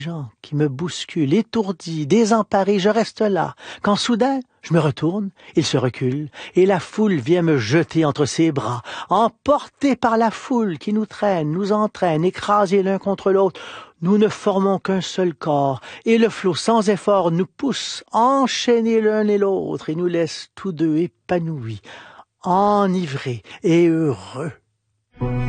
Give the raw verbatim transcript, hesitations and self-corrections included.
gens qui me bousculent, étourdi, désemparé, je reste là, quand soudain, je me retourne, il se recule, et la foule vient me jeter entre ses bras, emporté par la foule qui nous traîne, nous entraîne, écrasés l'un contre l'autre. Nous ne formons qu'un seul corps, et le flot sans effort nous pousse, enchaînés l'un et l'autre, et nous laisse tous deux épanouis, enivrés et heureux.